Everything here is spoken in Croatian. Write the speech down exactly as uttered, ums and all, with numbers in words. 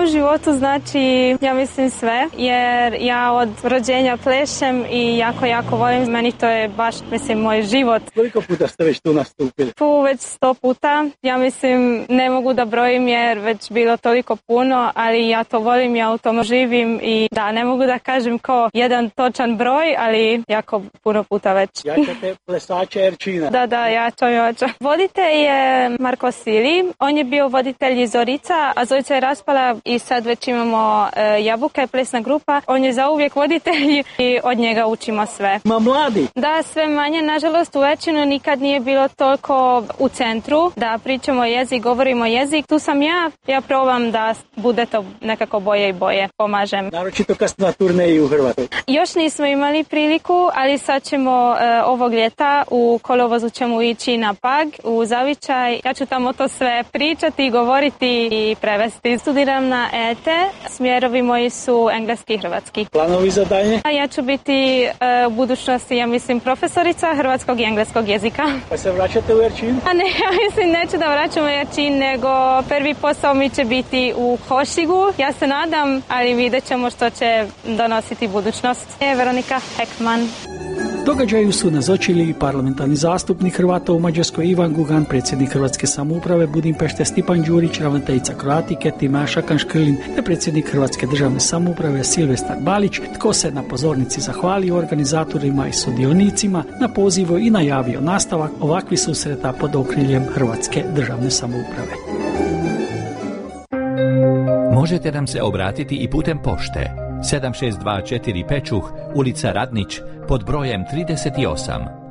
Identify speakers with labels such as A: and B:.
A: u životu znači, ja mislim sve, jer ja od rođenja plešem i jako, jako volim. Meni to je baš, mislim, moj život.
B: Koliko puta ste već tu nastupili?
A: Tu već sto puta. Ja mislim, ne mogu da brojim jer već bilo toliko puno, ali ja to volim, ja u tom živim i da, ne mogu da kažem kao jedan točan broj, ali jako puno puta već.
B: Jačate plesače Erčina.
A: Da, da, jačam, jačam. Voditelj je Marko Sili, on je bio voditelj iz Zorica, a Zorica je raspala i sad već imamo e, Jabuka, plesna grupa. On je zauvijek voditelj i od njega učimo sve.
B: Ma mladi?
A: Da, sve manje, nažalost u većinu nikad nije bilo toliko u centru da pričamo jezik, govorimo jezik. Tu sam ja, ja probam da bude to nekako boje i boje, pomažem.
B: Naročito kad ste na turneji u Hrvatskoj.
A: Još nismo imali priliku, ali sad ćemo e, ovog ljeta u kolovozu ćemo ići na Pag, u Zavičaj. Ja ću tamo to sve pričati, govoriti i prevesti. Studiram na E T E, smjerovi moji su engleski i hrvatski.
B: Planovi za dalje?
A: Ja ću biti e, u budućnosti, ja mislim, profesorica hrvatskog i engleskog jezika.
B: Pa se vraćate u Erčin?
A: A ne, ja mislim, neću da vraćam u Erčin, nego prvi posao mi će biti u Košigu. Ja se nadam, ali vidjet ćemo što će donositi budućnost. Je Veronika Hekman.
C: Događaju su nazočili i parlamentarni zastupnik Hrvata u Mađarskoj Ivan Gugan, predsjednik Hrvatske samouprave Budimpešte Stipan Đurić, ravnateljica Kroatike Timaja Šakan-Škrlin te predsjednik Hrvatske državne samouprave Silvestar Balić, tko se na pozornici zahvalio organizatorima i sudionicima na pozivu i najavio nastavak ovakvih susreta pod okriljem Hrvatske državne samouprave.
D: Možete nam se obratiti i putem pošte sedam šest dva četiri Pečuh, ulica Radnić, pod brojem trideset osam.